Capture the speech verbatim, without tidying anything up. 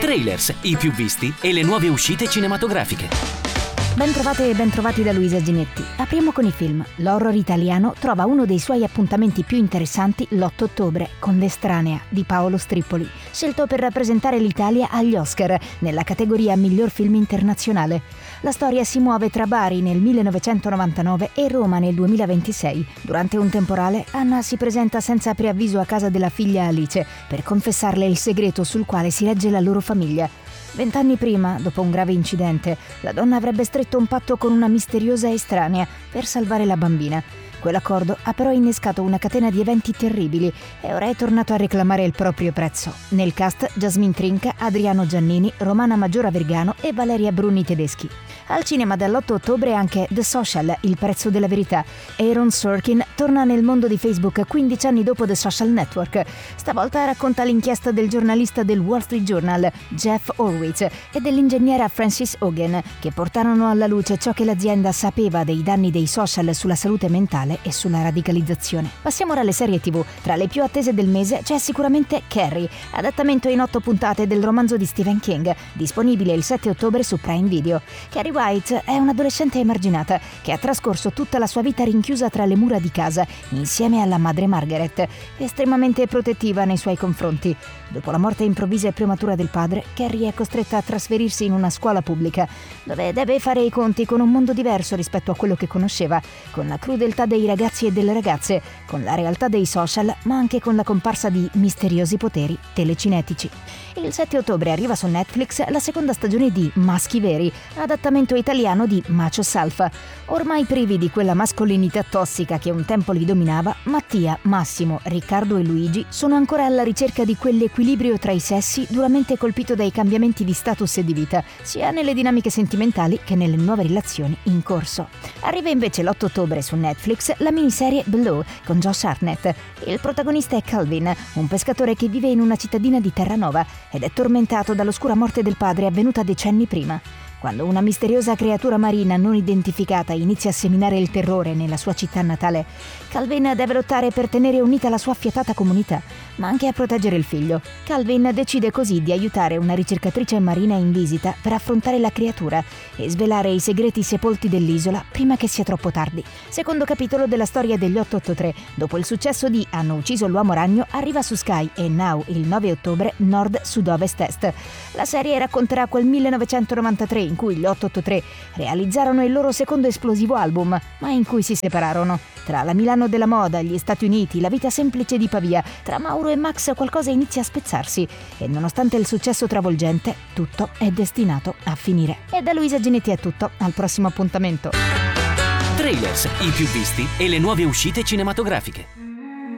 Trailers, i più visti e le nuove uscite cinematografiche. Ben trovate e ben trovati da Luisa Ginetti. Apriamo con i film. L'horror italiano trova uno dei suoi appuntamenti più interessanti l'otto ottobre, con L'Estranea di Paolo Strippoli, scelto per rappresentare l'Italia agli Oscar nella categoria Miglior Film Internazionale. La storia si muove tra Bari nel millenovecentonovantanove e Roma nel duemilaventisei. Durante un temporale, Anna si presenta senza preavviso a casa della figlia Alice per confessarle il segreto sul quale si regge la loro famiglia. Vent'anni prima, dopo un grave incidente, la donna avrebbe stretto un patto con una misteriosa estranea per salvare la bambina. Quell'accordo ha però innescato una catena di eventi terribili e ora è tornato a reclamare il proprio prezzo. Nel cast Jasmine Trinca, Adriano Giannini, Romana Maggiora Vergano e Valeria Bruni Tedeschi. Al cinema dall'otto ottobre anche The Social, il prezzo della verità. Aaron Sorkin torna nel mondo di Facebook quindici anni dopo The Social Network. Stavolta racconta l'inchiesta del giornalista del Wall Street Journal, Jeff Horwitz, e dell'ingegnera Frances Hogan, che portarono alla luce ciò che l'azienda sapeva dei danni dei social sulla salute mentale e sulla radicalizzazione. Passiamo ora alle serie tivù. Tra le più attese del mese c'è sicuramente Carrie, adattamento in otto puntate del romanzo di Stephen King, disponibile il sette ottobre su Prime Video. Carrie White è un'adolescente emarginata che ha trascorso tutta la sua vita rinchiusa tra le mura di casa insieme alla madre Margaret, estremamente protettiva nei suoi confronti. Dopo la morte improvvisa e prematura del padre, Carrie è costretta a trasferirsi in una scuola pubblica, dove deve fare i conti con un mondo diverso rispetto a quello che conosceva, con la crudeltà dei ragazzi e delle ragazze, con la realtà dei social, ma anche con la comparsa di misteriosi poteri telecinetici. Il sette ottobre arriva su Netflix la seconda stagione di Maschi Veri, adattamento italiano di Machos Alfa. Ormai privi di quella mascolinità tossica che un tempo li dominava, Mattia, Massimo, Riccardo e Luigi sono ancora alla ricerca di quell'equilibrio tra i sessi duramente colpito dai cambiamenti di status e di vita, sia nelle dinamiche sentimentali che nelle nuove relazioni in corso. Arriva invece l'otto ottobre su Netflix la miniserie Below con Josh Hartnett. Il protagonista è Calvin, un pescatore che vive in una cittadina di Terranova ed è tormentato dall'oscura morte del padre avvenuta decenni prima. Quando una misteriosa creatura marina non identificata inizia a seminare il terrore nella sua città natale, Calvin deve lottare per tenere unita la sua affiatata comunità, ma anche a proteggere il figlio. Calvin decide così di aiutare una ricercatrice marina in visita per affrontare la creatura e svelare i segreti sepolti dell'isola prima che sia troppo tardi. Secondo capitolo della storia degli otto otto tre. Dopo il successo di Hanno ucciso l'uomo ragno, arriva su Sky e Now il nove ottobre Nord Sud-Ovest Est. La serie racconterà quel millenovecentonovantatré in cui gli otto otto tre realizzarono il loro secondo esplosivo album, ma in cui si separarono. Tra la Milano della moda, gli Stati Uniti, la vita semplice di Pavia, tra Mauro e Max qualcosa inizia a spezzarsi e nonostante il successo travolgente, tutto è destinato a finire. E da Luisa Ginetti è tutto, al prossimo appuntamento. Trailers, i più visti e le nuove uscite cinematografiche.